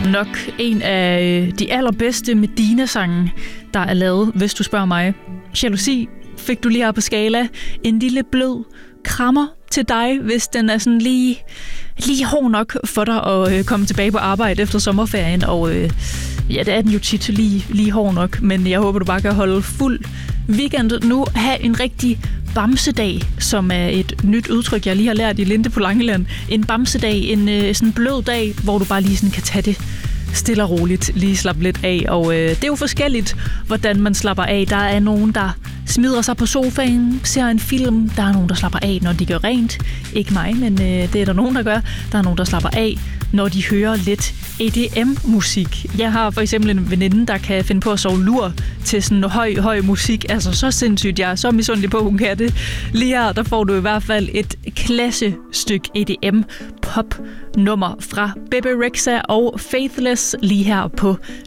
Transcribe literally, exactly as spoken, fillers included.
nok en af de allerbedste Medina-sange, der er lavet, hvis du spørger mig. Jalousi fik du lige her på skala. En lille blød krammer til dig, hvis den er sådan lige, lige hård nok for dig at øh, komme tilbage på arbejde efter sommerferien. Og øh, ja, det er den jo tit lige, lige hård nok, men jeg håber, du bare kan holde fuld weekend nu. Ha' en rigtig bamsedag, som er et nyt udtryk, jeg lige har lært i Linde på Langeland. En bamsedag, en øh, sådan blød dag, hvor du bare lige sådan kan tage det stille og roligt, lige slappe lidt af. Og øh, det er jo forskelligt, hvordan man slapper af. Der er nogen, der smider sig på sofaen, ser en film. Der er nogen, der slapper af, når de gør rent. Ikke mig, men øh, det er der nogen, der gør. Der er nogen, der slapper af, når de hører lidt E D M-musik. Jeg har for eksempel en veninde, der kan finde på at sove lur til sådan høj, høj musik. Altså så sindssygt, jeg er så misundelig på, hun kan det. Lige her, der får du i hvert fald et klassestykke E D M-pop-nummer fra Bebe Rexha og Faithless lige her på